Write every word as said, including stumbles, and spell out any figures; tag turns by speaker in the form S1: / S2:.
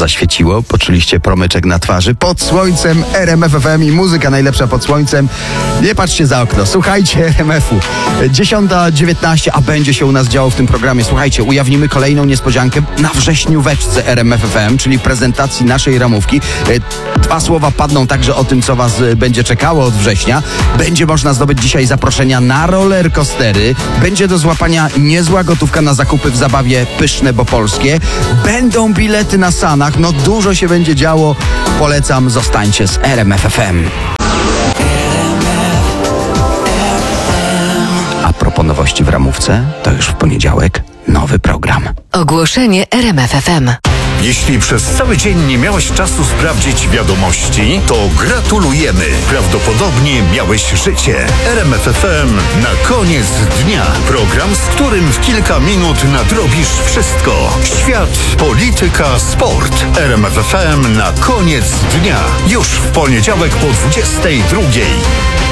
S1: zaświeciło, poczuliście promyczek na twarzy. Pod słońcem R M F F M i muzyka najlepsza pod słońcem. Nie patrzcie za okno, słuchajcie R M F-u. dziesiąta dziewiętnaście, a będzie się u nas działo w tym programie. Słuchajcie, ujawnimy kolejną niespodziankę na wrześnióweczce R M F F M, czyli prezentacji naszej ramówki. Dwa słowa padną także o tym, co was będzie czekało od września. Będzie można zdobyć dzisiaj zaproszenia na rollercoastery. Będzie do złapania niezła gotówka na zakupy w zabawie Pyszne, bo polskie. Będą bilety na sanach. No dużo się będzie działo. Polecam, zostańcie z R M F F M. A propos nowości w ramówce, to już w poniedziałek nowy program.
S2: Ogłoszenie R M F F M.
S3: Jeśli przez cały dzień nie miałeś czasu sprawdzić wiadomości, to gratulujemy. Prawdopodobnie miałeś życie. R M F F M na koniec dnia. Program, z którym w kilka minut nadrobisz wszystko. Świat, polityka, sport. R M F F M na koniec dnia. Już w poniedziałek po dwudziestej drugiej.